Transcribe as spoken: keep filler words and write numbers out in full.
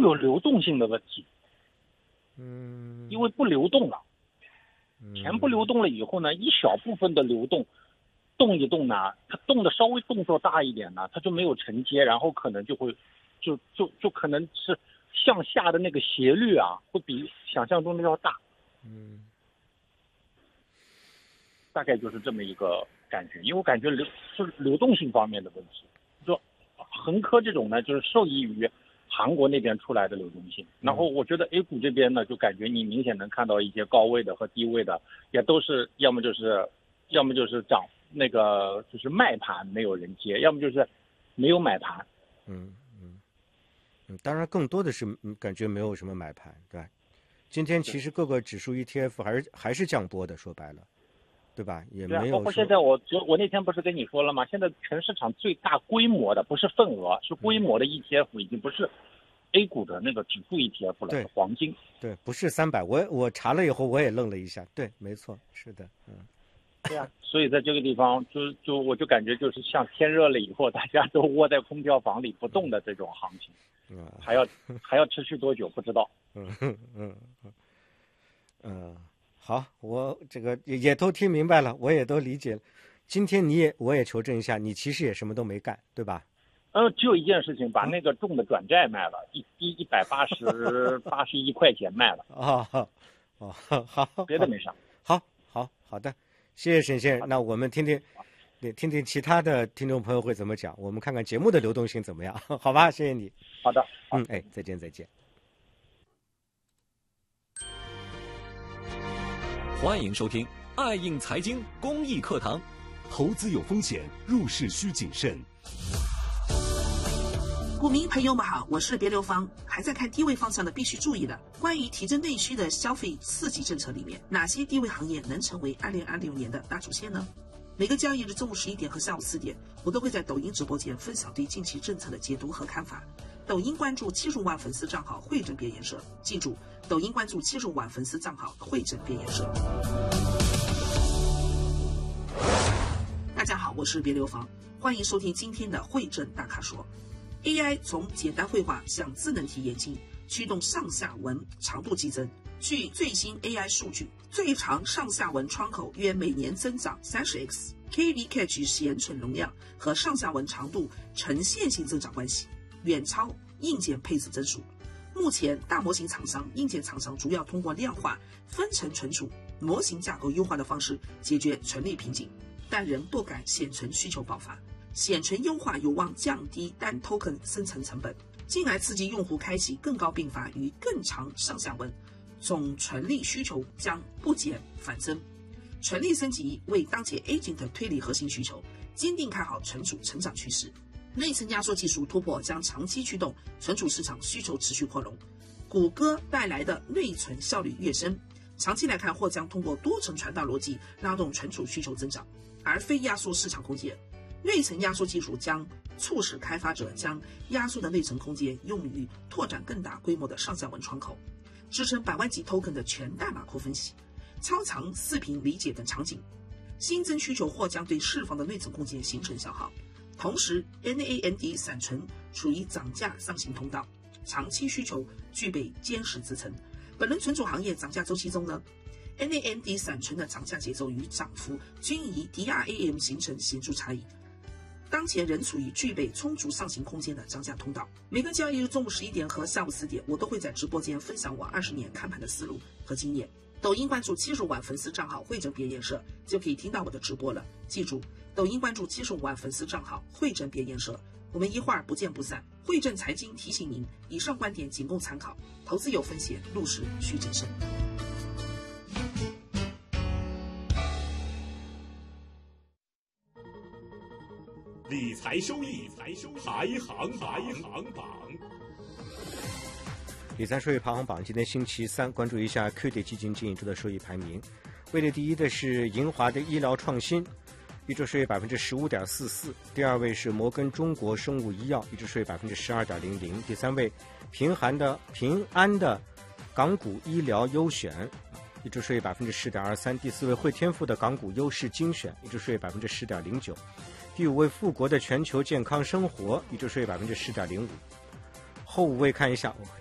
有流动性的问题。 嗯， 因为不流动了，钱不流动了以后呢，一小部分的流动，动一动呢，它动的稍微动作大一点呢，它就没有承接，然后可能就会，就就就可能是向下的那个斜率啊，会比想象中的要大。 嗯， 大概就是这么一个感觉，因为我感觉流是流动性方面的问题，就恒科这种呢，就是受益于韩国那边出来的流动性，然后我觉得 A 股这边呢，就感觉你明显能看到一些高位的和低位的，也都是要么就是要么就是涨那个就是卖盘没有人接，要么就是没有买盘。 嗯嗯嗯，当然更多的是感觉没有什么买盘，对吧？今天其实各个指数 E T F 还是还是降波的，说白了，对吧？也没有。 包括现在我我那天不是跟你说了吗？现在全市场最大规模的不是份额，是规模的 E T F 已经不是 A 股的那个指数 E T F 了， 对， 是黄金。 对，不是三百，我我查了以后我也愣了一下，对，没错，是的，嗯。 对呀、啊，所以在这个地方就就我就感觉就是像天热了以后，大家都窝在空调房里不动的这种行情，嗯，还要还要持续多久不知道。 嗯嗯嗯嗯，好，我这个也也都听明白了，我也都理解了。今天你也我也求证一下，你其实也什么都没干，对吧？ 呃，只有一件事情，把那个重的转债卖了，一一一百八十八十一块钱卖了。 哦哦，好， 别的没啥。 好，好，好的，谢谢沈先生。那我们听听，听听其他的听众朋友会怎么讲，我们看看节目的流动性怎么样，好吧？谢谢你。 好的， 嗯，哎，再见，再见。 欢迎收听爱应财经公益课堂。 投资有风险，入市需谨慎。 股民朋友们好，我是别流芳。还在看低位方向的必须注意了，关于提振内需的消费刺激政策里面，哪些低位行业能成为二零二六年的大主线呢？每个交易日中午十一点和下午四点，我都会在抖音直播间分享对近期政策的解读和看法。抖音关注七十五万粉丝账号汇整编研社，记住，抖音关注七十五万粉丝账号汇整编研社。大家好，我是别流芳，欢迎收听今天的汇整大咖说。A I 从简单绘画向智能体演进，驱动上下文长度激增。据最新 A I 数据，最长上下文窗口约每年增长 三十 x，K V Cache 显存容量和上下文长度呈线性增长关系，远超硬件配置增速。目前大模型厂商、硬件厂商主要通过量化、分层存储、模型架构优化的方式解决存力瓶颈，但仍不赶显存需求爆发。显存优化有望降低单 token 生成成本，进而刺激用户开启更高并发与更长上下文，总存力需求将不减反增。存力升级为当前 agent 推理核心需求，坚定看好存储成长趋势。内层压缩技术突破将长期驱动存储市场需求持续扩容，谷歌带来的内存效率跃升，长期来看或将通过多层传导逻辑拉动存储需求增长，而非压缩市场空间。内层压缩技术将促使开发者将压缩的内存空间用于拓展更大规模的上下文窗口，支撑百万级 token 的全代码库分析、超长视频理解等场景。新增需求或将对释放的内存空间形成消耗。同时 N A N D 闪存处于涨价上行通道，长期需求具备坚实支撑。本轮存储行业涨价周期中呢，N A N D 闪存的涨价节奏与涨幅均与 D R A M 形成显著差异，当前仍处于具备充足上行空间的涨价通道。每个交易日中午十一点和下午四点，我都会在直播间分享我二十年看盘的思路和经验。抖音关注七十五万粉丝账号汇整编研社，就可以听到我的直播了。记住，抖音关注七十五万粉丝账号汇整编研社，我们一会儿不见不散。汇整财经提醒您，以上观点仅供参考，投资有风险，入市需谨慎。 理财收益排行排行榜， 理财收益排行榜，今天星期三，关注一下 Q D 基金经营周的收益排名。位列第一的是银华的医疗创新，一周收益百分之十五点四四；第二位是摩根中国生物医药，一周收益百分之十二点零零；第三位平安的平安的港股医疗优选，一周收益百分之十点二三；第四位汇天富的港股优势精选，一周收益百分之十点零九；第五位富国的全球健康生活，一周收益百分之十点零五。后五位看一下，